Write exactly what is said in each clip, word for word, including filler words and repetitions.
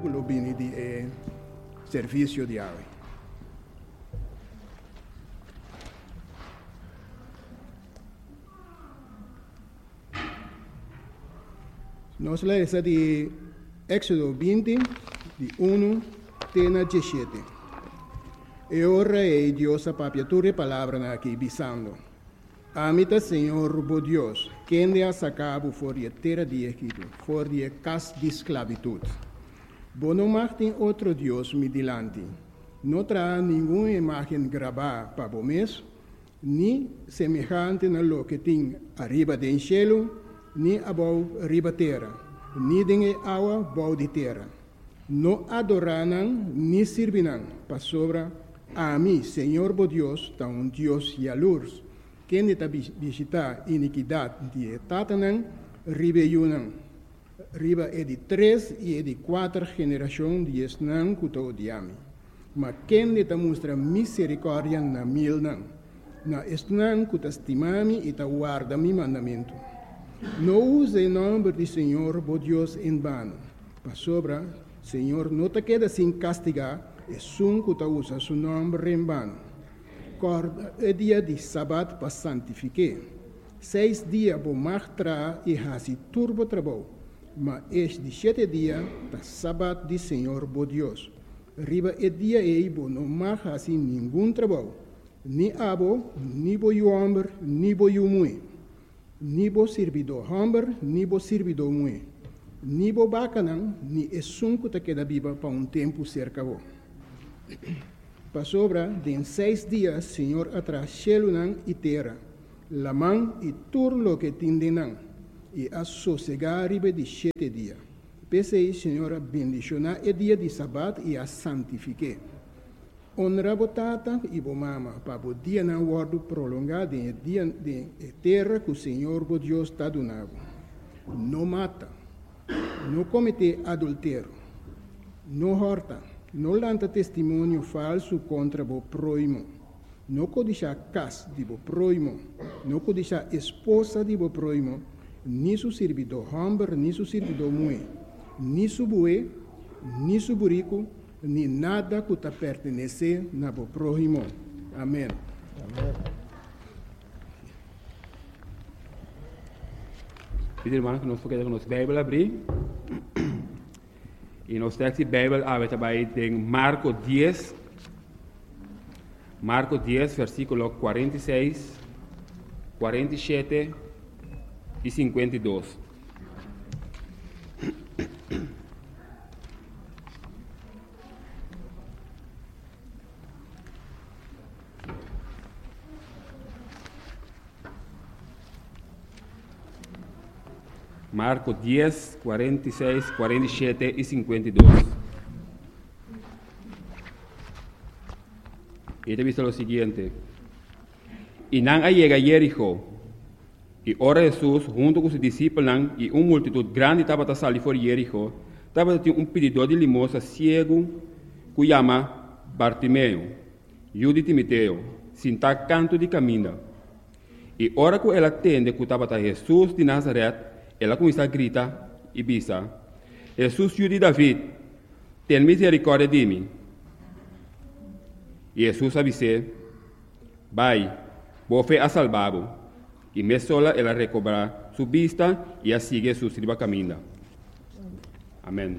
lo bini di eh, servizio di awe. Nós lemos de Éxodo vinte, de um até dezessete. E ora é Deus a papiatura palavra aqui, bisando. Amita Senhor, bo Deus, quem de a sacabo for de terra de Egito, for de casa de esclavitud. Bo não martem outro Deus me dilante. Não terá nenhuma imagem gravada para o mês, nem semejante na lo que tem arriba do cielo, ni above riba terra, ni dinge água bau de terra. Não adoraram, ni servirão, para sobra a mim, Senhor bo Deus, tá um Deus yalurs, quem está visitar iniquidade de tatanang, riba yunang. Riba é de três e é de quatro gerações de esnang kuto diami. Mas quem está mostra misericórdia na mil nang, na esnang kuta estimami e ta guarda mi mandamento. Não use o nome do Senhor, bo Deus, em vano. Para sobra, Senhor, não te queda sem castigar, e sun que te usa seu nome em vano. Corda é dia de sábado para santificar. Seis dias vou martrar e hasi turbo trabalho, mas este sete dias da sábado de Senhor, bo Deus. Riba é dia e bo não mar hasi nenhum trabalho, nem abo, nem bo o homem, nem bo o mulher. Ni bo servidor homem, ni bo servidor mulher. Ni bo bacanão, ni é sunco que queda viva para um tempo cerca bo. Para sobra, de seis dias, Senhor atrás célunan e terra, lamang e turlo que tindenang, e a sossegar ribe de sete dias. Pensei, Senhor, bendicionar o dia de sábado e a santifique. Honra botata e bo mama, para o dia não guardo prolongado em dia de terra que o Senhor, bo Deus, está donando. Não mata, não comete adultério, não horta, não lanta testemunho falso contra o próximo, não codiça casa de o próximo, não codiça esposa de o próximo, nem seu servidor homem, nem seu servidor mulher, nem seu bué, nem seu burico, nem nada que te pertenece na o próximo. Amém. Amém. Pedir, irmão, que nós podemos nossa Bíblia abrir. E nós texto de Bíblia abre também em Marcos dez. Marcos dez, versículo quarenta e seis, quarenta e sete e cinquenta e dois. Marcos dez, quarenta e seis, quarenta e sete e cinquenta e dois. E te visto o seguinte. E não llega a Jericó. E ora Jesus, junto com os discípulos, e uma multitud grande estava a sair fora de Jericó, estava a um pedidor de limosna cego, que chama Bartimeu, filho de Timoteo, sentado canto de caminho. E ora que ela atende que estava a Jesus de Nazaré, ela começa a gritar e bisa: Jesus, filho de David, tem misericórdia de mim. E Jesus avise: vai, boa fé a salvado. E me sola ela recobra sua vista e a sigue su riba caminho. Amém.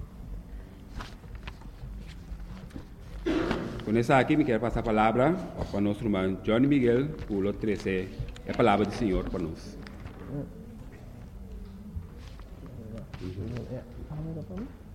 Com essa aqui, me quero passar a palavra para o nosso irmão Johnny Miguel, pulo treze, a palavra do Senhor para nós.